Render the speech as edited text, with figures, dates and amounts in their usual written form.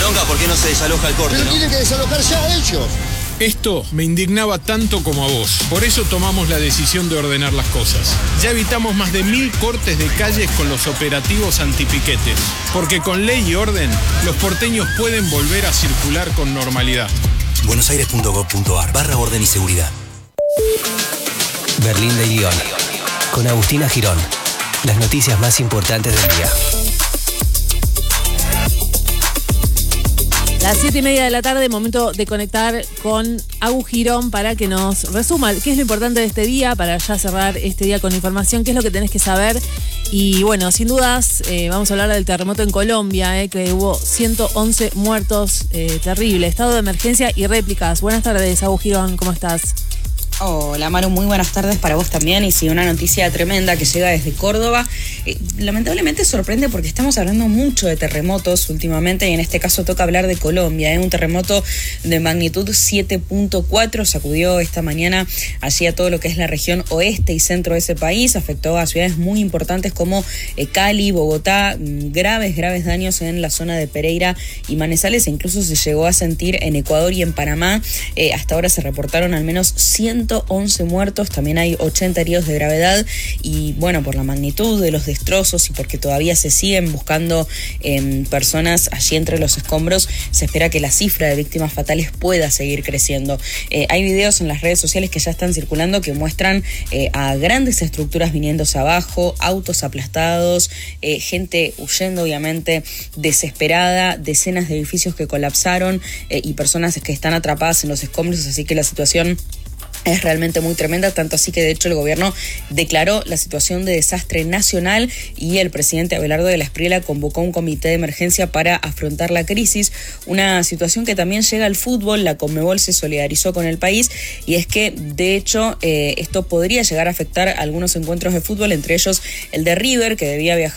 bronca porque no se desaloja el corte, Pero ¿no? tienen que desalojar ya ellos. Esto me indignaba tanto como a vos. Por eso tomamos la decisión de ordenar las cosas. Ya evitamos más de 1000 cortes de calles con los operativos antipiquetes. Porque con ley y orden, los porteños pueden volver a circular con normalidad. buenosaires.gov.ar/orden y seguridad. Berlín de Lyon. Con Agustina Girón. Las noticias más importantes del día. Las 7:30 de la tarde, momento de conectar con Agus Girón para que nos resuma qué es lo importante de este día, para ya cerrar este día con información, qué es lo que tenés que saber. Y bueno, sin dudas, vamos a hablar del terremoto en Colombia, que hubo 111 muertos, terrible, estado de emergencia y réplicas. Buenas tardes, Agus Girón, ¿cómo estás? Hola Maru, muy buenas tardes para vos también. Y sí, una noticia tremenda que llega desde Córdoba. Lamentablemente sorprende porque estamos hablando mucho de terremotos últimamente y en este caso toca hablar de Colombia. Un terremoto de magnitud 7.4 sacudió esta mañana allí a todo lo que es la región oeste y centro de ese país. Afectó a ciudades muy importantes como Cali, Bogotá, graves daños en la zona de Pereira y Manizales. E incluso se llegó a sentir en Ecuador y en Panamá. Hasta ahora se reportaron al menos 111 muertos, también hay 80 heridos de gravedad y bueno, por la magnitud de los destrozos y porque todavía se siguen buscando personas allí entre los escombros, se espera que la cifra de víctimas fatales pueda seguir creciendo. Hay videos en las redes sociales que ya están circulando que muestran a grandes estructuras viniéndose abajo, autos aplastados, gente huyendo obviamente desesperada, decenas de edificios que colapsaron y personas que están atrapadas en los escombros, así que la situación es realmente muy tremenda, tanto así que de hecho el gobierno declaró la situación de desastre nacional y el presidente Abelardo de la Espriella convocó un comité de emergencia para afrontar la crisis, una situación que también llega al fútbol. La Conmebol se solidarizó con el país y es que de hecho esto podría llegar a afectar algunos encuentros de fútbol, entre ellos el de River, que debía viajar